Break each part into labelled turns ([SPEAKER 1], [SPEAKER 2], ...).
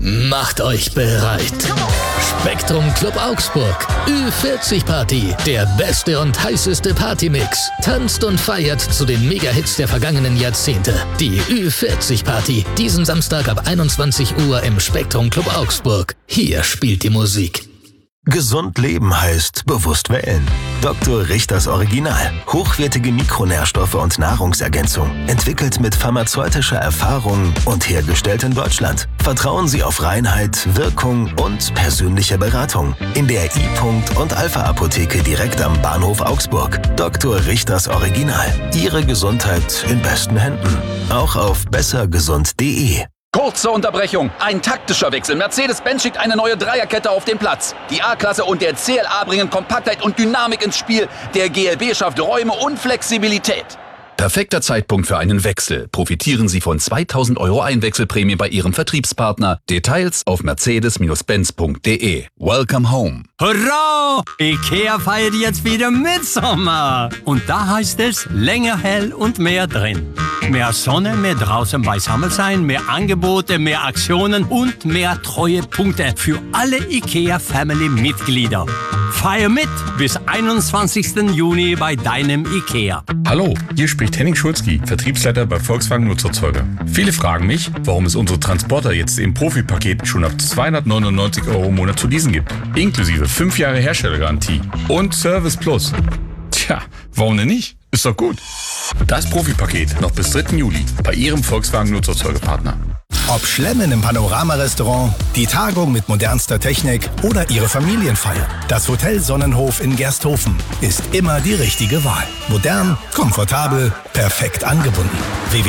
[SPEAKER 1] Macht euch bereit. Spektrum Club Augsburg. Ü40 Party. Der beste und heißeste Partymix. Tanzt und feiert zu den Mega-Hits der vergangenen Jahrzehnte. Die Ü40 Party. Diesen Samstag ab 21 Uhr im Spektrum Club Augsburg. Hier spielt die Musik.
[SPEAKER 2] Gesund leben heißt bewusst wählen. Dr. Richters Original. Hochwertige Mikronährstoffe und Nahrungsergänzung. Entwickelt mit pharmazeutischer Erfahrung und hergestellt in Deutschland. Vertrauen Sie auf Reinheit, Wirkung und persönliche Beratung. In der I-Punkt und Alpha-Apotheke direkt am Bahnhof Augsburg. Dr. Richters Original. Ihre Gesundheit in besten Händen. Auch auf bessergesund.de.
[SPEAKER 3] Kurze Unterbrechung. Ein taktischer Wechsel. Mercedes-Benz schickt eine neue Dreierkette auf den Platz. Die A-Klasse und der CLA bringen Kompaktheit und Dynamik ins Spiel. Der GLB schafft Räume und Flexibilität. Perfekter Zeitpunkt für einen Wechsel. Profitieren Sie von 2.000 € Einwechselprämie bei Ihrem Vertriebspartner. Details auf mercedes-benz.de. Welcome home.
[SPEAKER 4] Hurra! IKEA feiert jetzt wieder Mitsommer. Und da heißt es länger hell und mehr drin. Mehr Sonne, mehr draußen beisammen sein, mehr Angebote, mehr Aktionen und mehr Treuepunkte für alle IKEA-Family-Mitglieder. Feier mit bis 21. Juni bei deinem IKEA.
[SPEAKER 5] Hallo, hier spricht Henning Schulzki, Vertriebsleiter bei Volkswagen Nutzerzeuger. Viele fragen mich, warum es unsere Transporter jetzt im Profipaket schon ab 299 € im Monat zu leasen gibt. Inklusive 5 Jahre Herstellergarantie und Service Plus. Tja, warum denn nicht? Ist doch gut. Das Profipaket noch bis 3. Juli bei Ihrem Volkswagen Nutzerzeugerpartner.
[SPEAKER 6] Ob Schlemmen im Panorama-Restaurant, die Tagung mit modernster Technik oder Ihre Familienfeier. Das Hotel Sonnenhof in Gersthofen ist immer die richtige Wahl. Modern, komfortabel, perfekt angebunden.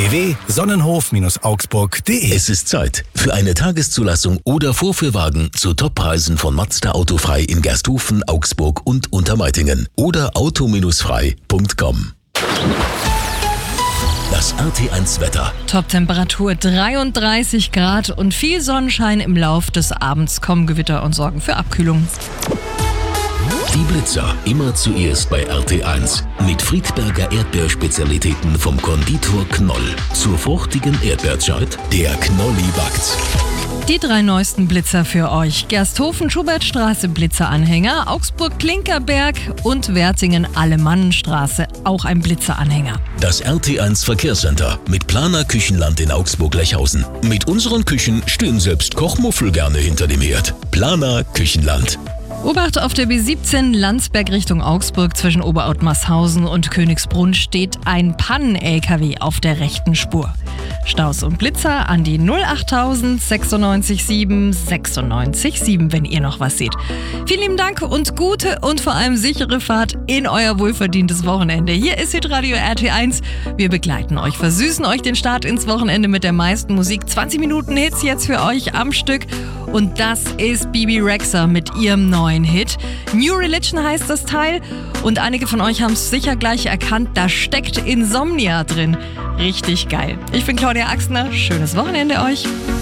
[SPEAKER 6] www.sonnenhof-augsburg.de.
[SPEAKER 1] Es ist Zeit für eine Tageszulassung oder Vorführwagen zu Toppreisen von Mazda Autofrei in Gersthofen, Augsburg und Untermeitingen oder auto-frei.com. Das RT1-Wetter.
[SPEAKER 7] Top-Temperatur 33 Grad und viel Sonnenschein. Im Lauf des Abends kommen Gewitter und sorgen für Abkühlung.
[SPEAKER 1] Die Blitzer immer zuerst bei RT1. Mit Friedberger Erdbeerspezialitäten vom Konditor Knoll. Zur fruchtigen Erdbeerzeit, der Knolli backt's.
[SPEAKER 7] Die 3 neuesten Blitzer für euch. Gersthofen, Schubertstraße, Blitzeranhänger, Augsburg, Klinkerberg und Wertingen, Alemannenstraße, auch ein Blitzeranhänger.
[SPEAKER 1] Das RT1 Verkehrscenter mit Planer Küchenland in Augsburg-Lechhausen. Mit unseren Küchen stehen selbst Kochmuffel gerne hinter dem Herd. Planer Küchenland.
[SPEAKER 7] Obacht auf der B17 Landsberg Richtung Augsburg zwischen Oberottmarshausen und Königsbrunn steht ein Pannen-LKW auf der rechten Spur. Staus und Blitzer an die 08000 96 7 96 7, wenn ihr noch was seht. Vielen lieben Dank und gute und vor allem sichere Fahrt in euer wohlverdientes Wochenende. Hier ist Hitradio RT1. Wir begleiten euch, versüßen euch den Start ins Wochenende mit der meisten Musik. 20 Minuten Hits jetzt für euch am Stück. Und das ist Bebe Rexha mit ihrem neuen Hit. New Religion heißt das Teil. Und einige von euch haben es sicher gleich erkannt, da steckt Insomnia drin. Richtig geil. Ich bin Claudia Axner. Schönes Wochenende euch.